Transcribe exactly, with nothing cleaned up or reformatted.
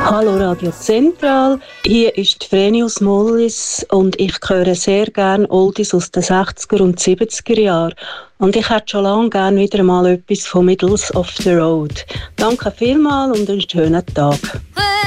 Hallo Radio Zentral, hier ist Vrenius Mollis und ich höre sehr gerne Oldies aus den sechziger und siebziger Jahren. Und ich hätte schon lange gerne wieder mal etwas von Middles of the Road. Danke vielmals und einen schönen Tag.